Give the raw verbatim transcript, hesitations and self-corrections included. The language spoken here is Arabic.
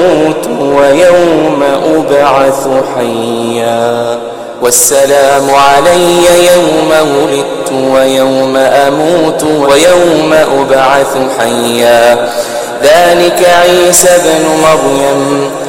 أموت ويوم أبعث حيا والسلام علي يوم ولدت ويوم أموت ويوم أبعث حيا ذلك عيسى ابن مريم